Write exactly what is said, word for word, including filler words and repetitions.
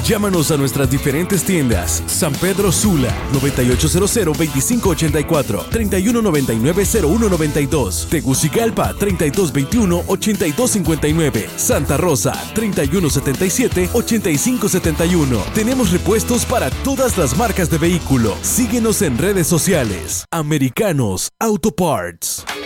Llámanos a nuestras diferentes tiendas. San Pedro Sula, noventa y ocho cero cero, veinticinco ochenta y cuatro, treinta y uno noventa y nueve, cero uno noventa y dos. Tegucigalpa, treinta y dos veintiuno, ochenta y dos cincuenta y nueve. Santa Rosa, treinta y uno setenta y siete, ochenta y cinco setenta y uno. Tenemos repuestos para todas las marcas de vehículo. Síguenos en redes sociales. Americanos Auto Parts.